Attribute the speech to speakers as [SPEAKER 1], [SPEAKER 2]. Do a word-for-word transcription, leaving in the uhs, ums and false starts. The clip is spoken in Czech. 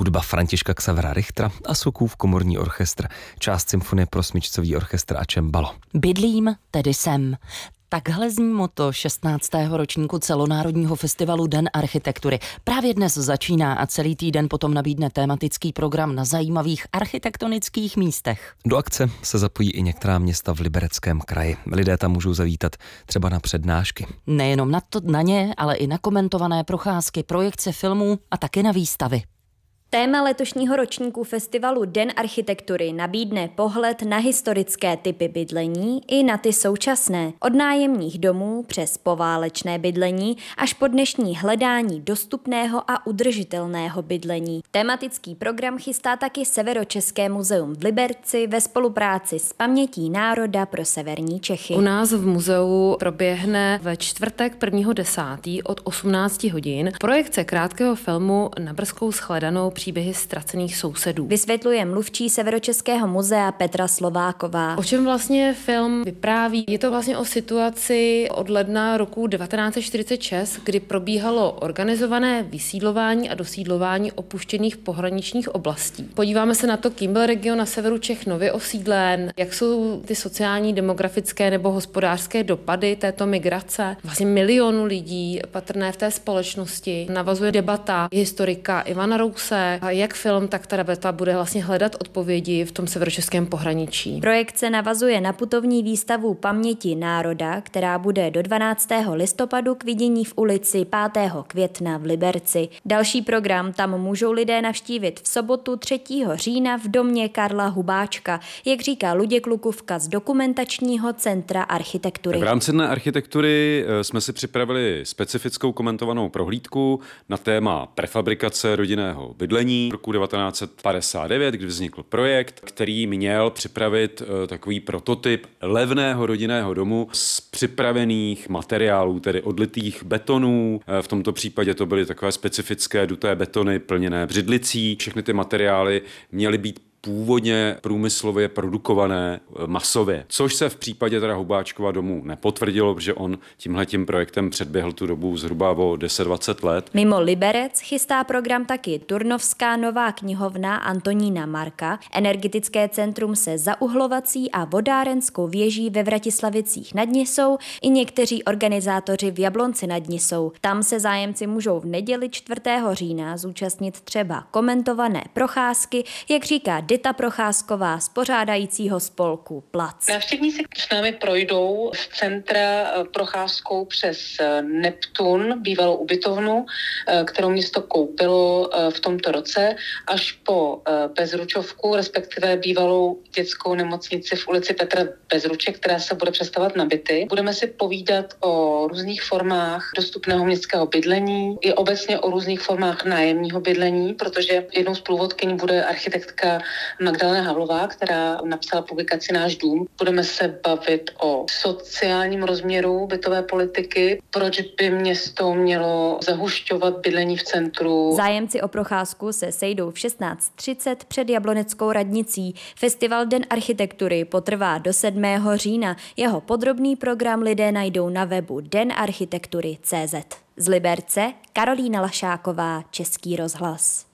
[SPEAKER 1] hudba Františka Xavera Richtera a Sokův komorní orchestr, část symfonie pro smyčcový orchestr a čembalo.
[SPEAKER 2] Bydlím, tedy jsem. Takhle zní motto šestnáctého ročníku celonárodního festivalu Den architektury. Právě dnes začíná a celý týden potom nabídne tematický program na zajímavých architektonických místech.
[SPEAKER 1] Do akce se zapojí i některá města v Libereckém kraji. Lidé tam můžou zavítat třeba na přednášky.
[SPEAKER 2] Nejenom na, to, na ně, ale i na komentované procházky, projekce filmů a taky na výstavy.
[SPEAKER 3] Téma letošního ročníku festivalu Den architektury nabídne pohled na historické typy bydlení i na ty současné, od nájemních domů přes poválečné bydlení až po dnešní hledání dostupného a udržitelného bydlení. Tematický program chystá taky Severočeské muzeum v Liberci ve spolupráci s Pamětí národa pro severní Čechy.
[SPEAKER 4] U nás v muzeu proběhne ve čtvrtek prvního desátého od osmnácti hodin projekce krátkého filmu Na Brzkou shledanou příběhy ztracených sousedů.
[SPEAKER 3] Vysvětluje mluvčí Severočeského muzea Petra Slováková.
[SPEAKER 4] O čem vlastně film vypráví? Je to vlastně o situaci od ledna roku devatenáct set čtyřicet šest, kdy probíhalo organizované vysídlování a dosídlování opuštěných pohraničních oblastí. Podíváme se na to, kým byl region na severu Čech nově osídlen, jak jsou ty sociální, demografické nebo hospodářské dopady této migrace. Vlastně milionu lidí patrné v té společnosti. Navazuje debata historika Ivana Rouse, a jak film, tak ta debata bude vlastně hledat odpovědi v tom severočeském pohraničí.
[SPEAKER 3] Projekce navazuje na putovní výstavu Paměti národa, která bude do dvanáctého listopadu k vidění v ulici pátého května v Liberci. Další program tam můžou lidé navštívit v sobotu třetího října v domě Karla Hubáčka, jak říká Luděk Lukuvka z Dokumentačního centra architektury.
[SPEAKER 5] V rámci Dne architektury jsme si připravili specifickou komentovanou prohlídku na téma prefabrikace rodinného bydlení roku devatenáct set padesát devět, kdy vznikl projekt, který měl připravit takový prototyp levného rodinného domu z připravených materiálů, tedy odlitých betonů. V tomto případě to byly takové specifické duté betony plněné břidlicí. Všechny ty materiály měly být původně průmyslově produkované masově, což se v případě teda Hubáčkova domu nepotvrdilo, protože on tímhletím projektem předběhl tu dobu zhruba o deset dvacet let.
[SPEAKER 3] Mimo Liberec chystá program taky Turnovská nová knihovna Antonína Marka, energetické centrum se zauhlovací a vodárenskou věží ve Vratislavicích nad Nisou i někteří organizátoři v Jablonci nad Nisou. Tam se zájemci můžou v neděli čtvrtého října zúčastnit třeba komentované procházky, jak říká Dita Procházková z pořádajícího spolku Plac.
[SPEAKER 6] Návštěvníci s námi projdou z centra procházkou přes Neptun, bývalou ubytovnu, kterou město koupilo v tomto roce, až po Bezručovku, respektive bývalou dětskou nemocnici v ulici Petra Bezruče, která se bude přestavovat na byty. Budeme si povídat o různých formách dostupného městského bydlení i obecně o různých formách nájemního bydlení, protože jednou z průvodkyní bude architektka Magdalena Havlová, která napsala publikaci Náš dům. Budeme se bavit o sociálním rozměru bytové politiky, proč by město mělo zahušťovat bydlení v centru.
[SPEAKER 3] Zájemci o procházku se sejdou v šestnáct třicet před Jabloneckou radnicí. Festival Den architektury potrvá do sedmého října. Jeho podrobný program lidé najdou na webu den architektury tečka cé zet. Z Liberce Karolína Lašáková, Český rozhlas.